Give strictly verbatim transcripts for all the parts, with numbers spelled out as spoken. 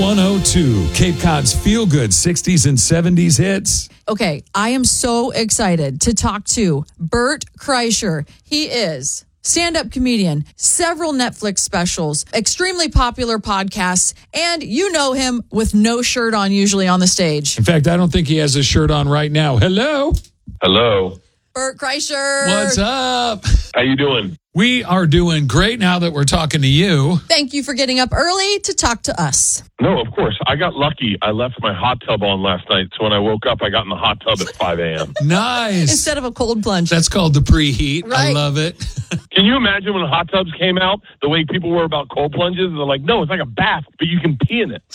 one oh two, Cape Cod's feel-good sixties and seventies hits. Okay, I am so excited to talk to Bert Kreischer. He is stand-up comedian, several Netflix specials, extremely popular podcasts, and you know him with no shirt on usually on the stage. In fact, I don't think he has a shirt on right now. Hello? Hello. Bert Kreischer. What's up? How you doing? We are doing great now that we're talking to you. Thank you for getting up early to talk to us. No, of course. I got lucky. I left my hot tub on last night, so when I woke up, I got in the hot tub at five a.m. Nice. Instead of a cold plunge. That's called the preheat. I Right. love it. Can you imagine when hot tubs came out, the way people were about cold plunges? They're like, no, it's like a bath, but you can pee in it.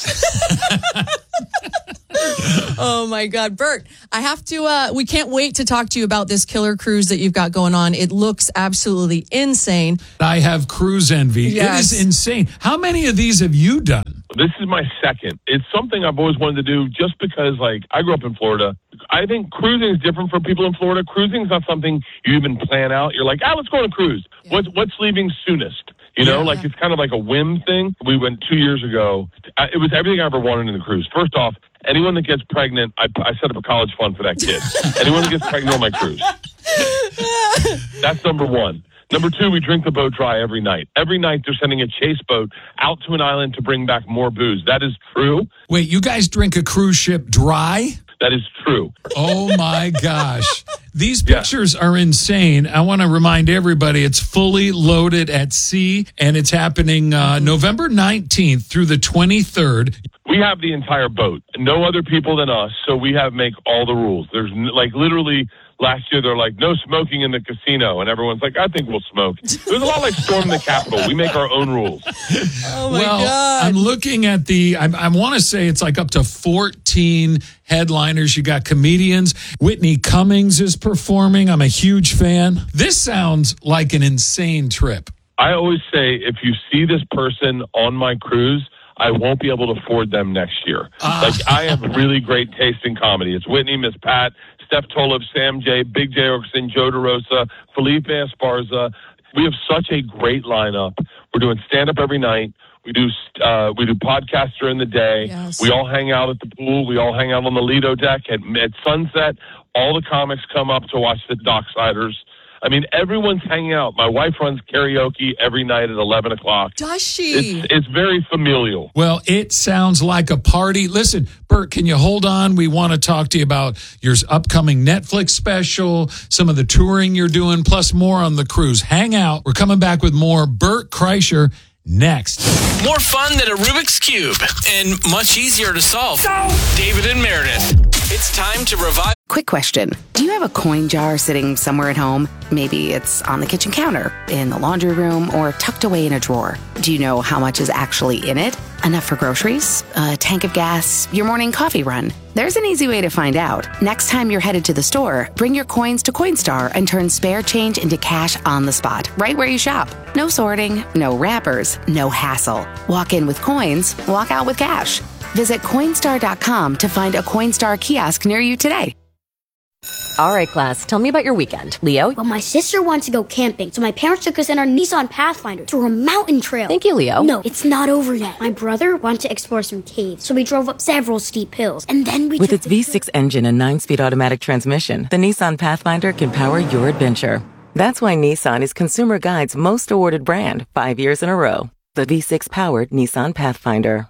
Oh, my God. Bert, I have to, uh, we can't wait to talk to you about this killer cruise that you've got going on. It looks absolutely insane. I have cruise envy. Yes. It is insane. How many of these have you done? This is my second. It's something I've always wanted to do just because, like, I grew up in Florida. I think cruising is different for people in Florida. Cruising is not something you even plan out. You're like, ah, let's go on a cruise. Yeah. What's, what's leaving soonest? You know, Yeah. like it's kind of like a whim thing. We went two years ago. I- It was everything I ever wanted in the cruise. First off, anyone that gets pregnant, I, I set up a college fund for that kid. Anyone that gets pregnant on my cruise. That's number one. Number two, we drink the boat dry every night. Every night they're sending a chase boat out to an island to bring back more booze. That is true. Wait, you guys drink a cruise ship dry? That is true. Oh my gosh. These Yeah. pictures are insane. I want to remind everybody it's fully loaded at sea and it's happening uh, November nineteenth through the twenty-third. We have the entire boat. No other people than us, so we have make all the rules. There's n- like literally last year they're like, no smoking in the casino, and everyone's like, I think we'll smoke. It was a lot like Storm the Capitol. We make our own rules. Oh, my well, God. I'm looking at the, I, I want to say it's like up to fourteen headliners. You got comedians. Whitney Cummings is performing. I'm a huge fan. This sounds like an insane trip. I always say, if you see this person on my cruise, I won't be able to afford them next year. Ah. Like, I have really great taste in comedy. It's Whitney, Miss Pat, Steph Tolev, Sam J, Big J Okerson, Joe DeRosa, Felipe Esparza. We have such a great lineup. We're doing stand-up every night. We do uh, we do podcasts during the day. Yes. We all hang out at the pool. We all hang out on the Lido deck at, at sunset. All the comics come up to watch the Docksiders. I mean, everyone's hanging out. My wife runs karaoke every night at eleven o'clock. Does she? It's, it's very familial. Well, it sounds like a party. Listen, Bert, can you hold on? We want to talk to you about your upcoming Netflix special, some of the touring you're doing, plus more on the cruise. Hang out. We're coming back with more Bert Kreischer next. More fun than a Rubik's Cube and much easier to solve. David and Meredith. It's time to revive. Quick question. Do you have a coin jar sitting somewhere at home? Maybe it's on the kitchen counter, in the laundry room, or tucked away in a drawer. Do you know how much is actually in it? Enough for groceries? A tank of gas? Your morning coffee run? There's an easy way to find out. Next time you're headed to the store, bring your coins to Coinstar and turn spare change into cash on the spot, right where you shop. No sorting, no wrappers, no hassle. Walk in with coins, walk out with cash. Visit Coinstar dot com to find a Coinstar kiosk near you today. All right, class, tell me about your weekend. Leo? Well, my sister wants to go camping, so my parents took us in our Nissan Pathfinder through a mountain trail. Thank you, Leo. No, it's not over yet. My brother wanted to explore some caves, so we drove up several steep hills, and then we With took its the- V six engine and nine-speed automatic transmission, the Nissan Pathfinder can power your adventure. That's why Nissan is Consumer Guide's most awarded brand five years in a row. The V six-powered Nissan Pathfinder.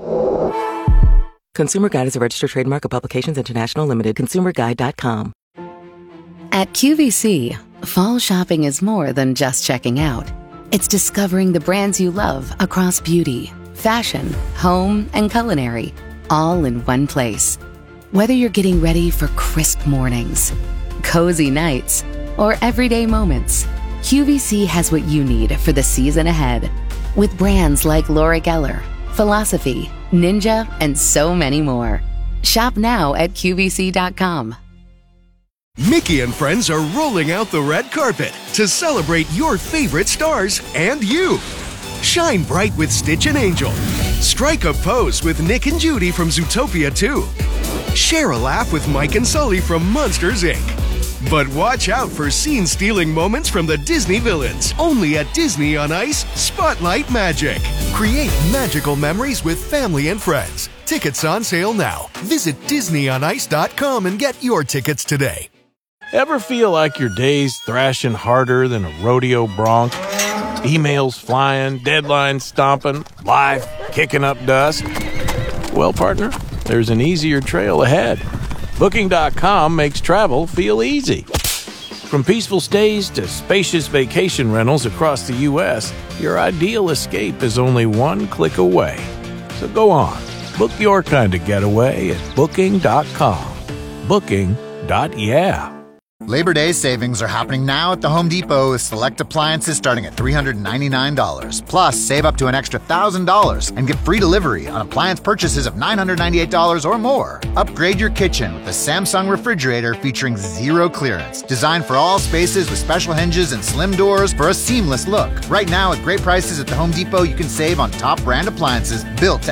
Consumer Guide is a registered trademark of Publications International Limited. consumer guide dot com. At Q V C, fall shopping is more than just checking out. It's discovering the brands you love across beauty, fashion, home, and culinary, all in one place. Whether you're getting ready for crisp mornings, cozy nights, or everyday moments, Q V C has what you need for the season ahead. With brands like Laura Geller, Philosophy, Ninja, and so many more. Shop now at Q V C dot com. Mickey and friends are rolling out the red carpet to celebrate your favorite stars and you. Shine bright with Stitch and Angel. Strike a pose with Nick and Judy from Zootopia two. Share a laugh with Mike and Sully from Monsters, Incorporated. But watch out for scene-stealing moments from the Disney villains. Only at Disney on Ice, Spotlight Magic. Create magical memories with family and friends. Tickets on sale now. Visit disney on ice dot com and get your tickets today. Ever feel like your day's thrashing harder than a rodeo bronc? Emails flying, deadlines stomping, life kicking up dust? Well, partner, there's an easier trail ahead. Booking dot com makes travel feel easy. From peaceful stays to spacious vacation rentals across the U S, your ideal escape is only one click away. So go on, book your kind of getaway at booking dot com. Booking. Yeah. Labor Day savings are happening now at the Home Depot with select appliances starting at three hundred ninety-nine dollars. Plus, save up to an extra one thousand dollars and get free delivery on appliance purchases of nine hundred ninety-eight dollars or more. Upgrade your kitchen with the Samsung refrigerator featuring zero clearance. Designed for all spaces with special hinges and slim doors for a seamless look. Right now, at great prices at the Home Depot, you can save on top brand appliances built to